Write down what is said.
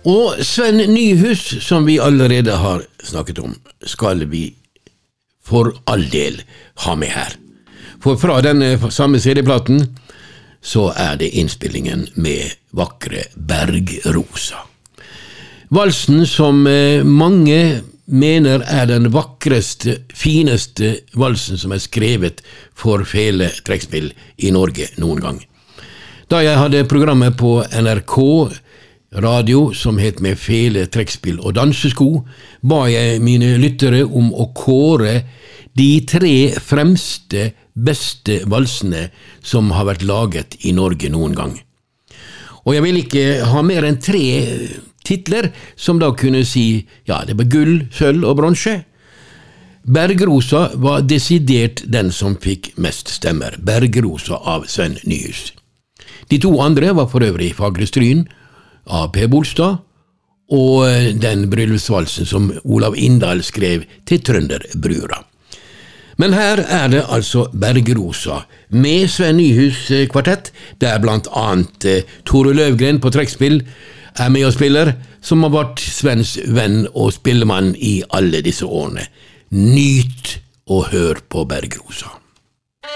Og Sven Nyhus, som vi allerede har snakket om, skal vi for all del ha med her. For fra denne samme CD-platen så det innspillingen med vakre Bergrosa. Valsen som mange mener den vakreste, fineste valsen som skrevet for fele trekkspill i Norge noen gang. Da jeg hadde programmet på NRK radio som het Med fele trekkspill og dansesko, ba jeg mine lyttere om å kåre de 3 fremste, beste valsene som har vært laget i Norge noen gang. Og jeg vil ikke ha mer enn 3 titler som da kunne si, ja, det var gull, sølv og bronse. Bergrosa var desidert den som fikk mest stemmer. Bergrosa av Sven Nyhus. De 2 andre var for øvrig Fagre Stryn av Per Bolstad, og den bryllupsvalsen som Olav Indahl skrev til Trønderbrura. Men her det altså Bergrosa med Sven Nyhus kvartett, der blant annet Tore Løvgren på trekkspill med og spiller, som har vært Svens venn og spillemann i alle disse årene. Nyt og hør på Bergrosa.